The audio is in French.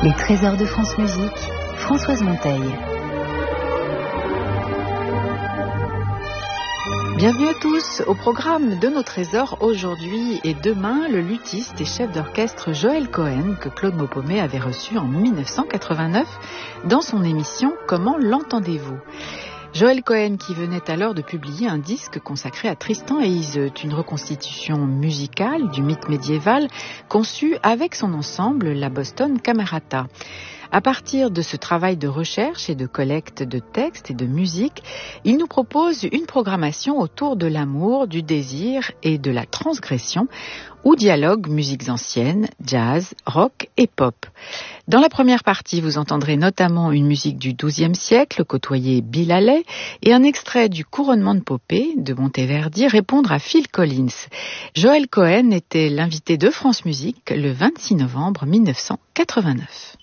Les trésors de France Musique, Françoise Monteil. Bienvenue à tous. Au programme de nos trésors aujourd'hui et demain, le luthiste et chef d'orchestre Joël Cohen, que Claude Maupomet avait reçu en 1989 dans son émission Comment l'entendez-vous ? Joël Cohen qui venait alors de publier un disque consacré à Tristan et Iseut, une reconstitution musicale du mythe médiéval conçue avec son ensemble, la Boston Camerata. À partir de ce travail de recherche et de collecte de textes et de musique, il nous propose une programmation autour de l'amour, du désir et de la transgression, où dialoguent musiques anciennes, jazz, rock et pop. Dans la première partie, vous entendrez notamment une musique du XIIe siècle, côtoyer Bill Haley, et un extrait du Couronnement de Popée de Monteverdi répondre à Phil Collins. Joël Cohen était l'invité de France Musique le 26 novembre 1989.